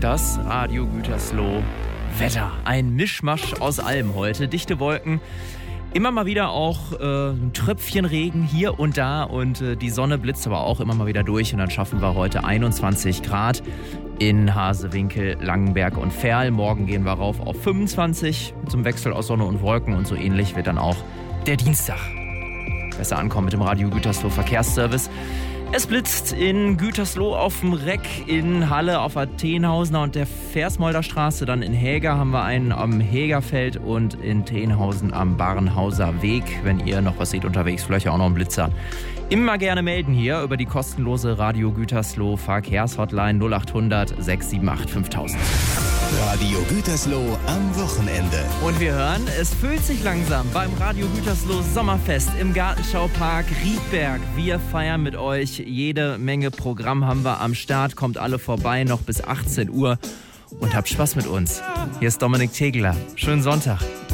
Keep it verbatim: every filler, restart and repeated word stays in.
Das Radio Gütersloh Wetter. Ein Mischmasch aus allem heute. Dichte Wolken, immer mal wieder auch äh, ein Tröpfchen Regen hier und da und äh, die Sonne blitzt aber auch immer mal wieder durch und dann schaffen wir heute einundzwanzig Grad in Hasewinkel, Langenberg und Ferl. Morgen gehen wir rauf auf fünfundzwanzig zum Wechsel aus Sonne und Wolken und so ähnlich wird dann auch der Dienstag. Besser ankommen mit dem Radio Gütersloh Verkehrsservice. Es blitzt in Gütersloh auf dem Reck, in Halle auf der Tenhausener und der Versmolder Straße. Dann in Häger haben wir einen am Hägerfeld und in Tenhausen am Barnhauser Weg. Wenn ihr noch was seht unterwegs, vielleicht auch noch einen Blitzer. Immer gerne melden hier über die kostenlose Radio Gütersloh Verkehrshotline null acht hundert sechs sieben acht fünftausend. Radio Gütersloh am Wochenende. Und wir hören, es füllt sich langsam beim Radio Gütersloh Sommerfest im Gartenschaupark Riedberg. Wir feiern mit euch, jede Menge Programm haben wir am Start. Kommt alle vorbei, noch bis achtzehn Uhr und habt Spaß mit uns. Hier ist Dominik Tegeler. Schönen Sonntag.